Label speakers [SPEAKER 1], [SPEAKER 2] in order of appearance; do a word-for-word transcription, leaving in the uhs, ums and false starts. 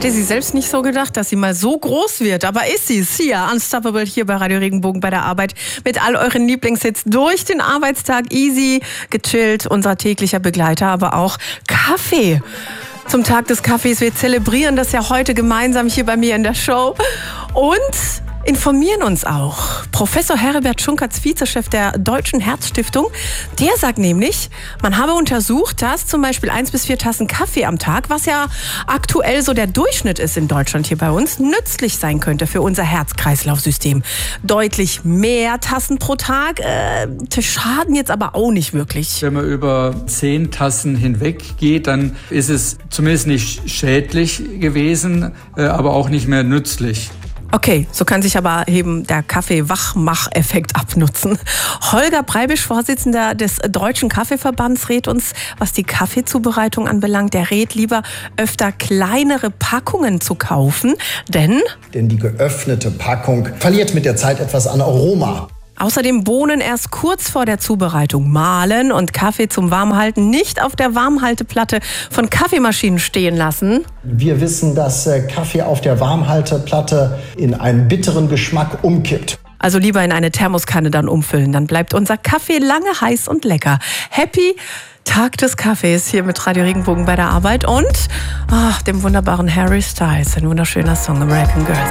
[SPEAKER 1] Hatte sie selbst nicht so gedacht, dass sie mal so groß wird. Aber ist sie. Sia, Unstoppable hier bei Radio Regenbogen bei der Arbeit. Mit all euren Lieblingshits durch den Arbeitstag. Easy, gechillt, unser täglicher Begleiter. Aber auch Kaffee. Zum Tag des Kaffees. Wir zelebrieren das ja heute gemeinsam hier bei mir in der Show. Und informieren uns auch. Professor Heribert Schunkertz, Vizechef der Deutschen Herzstiftung, der sagt nämlich, man habe untersucht, dass zum Beispiel eins bis vier Tassen Kaffee am Tag, was ja aktuell so der Durchschnitt ist in Deutschland hier bei uns, nützlich sein könnte für unser Herz-Kreislauf-System. Deutlich mehr Tassen pro Tag äh, schaden jetzt aber auch nicht wirklich.
[SPEAKER 2] Wenn man über zehn Tassen hinweg geht, dann ist es zumindest nicht schädlich gewesen, äh, aber auch nicht mehr nützlich.
[SPEAKER 1] Okay, so kann sich aber eben der Kaffee-Wachmach-Effekt abnutzen. Holger Breibisch, Vorsitzender des Deutschen Kaffeeverbands, rät uns, was die Kaffeezubereitung anbelangt. Der rät lieber, öfter kleinere Packungen zu kaufen, denn...
[SPEAKER 3] Denn die geöffnete Packung verliert mit der Zeit etwas an Aroma.
[SPEAKER 1] Außerdem Bohnen erst kurz vor der Zubereitung mahlen und Kaffee zum Warmhalten nicht auf der Warmhalteplatte von Kaffeemaschinen stehen lassen.
[SPEAKER 3] Wir wissen, dass Kaffee auf der Warmhalteplatte in einen bitteren Geschmack umkippt.
[SPEAKER 1] Also lieber in eine Thermoskanne dann umfüllen, dann bleibt unser Kaffee lange heiß und lecker. Happy Tag des Kaffees hier mit Radio Regenbogen bei der Arbeit und ach, dem wunderbaren Harry Styles, ein wunderschöner Song, American Girl.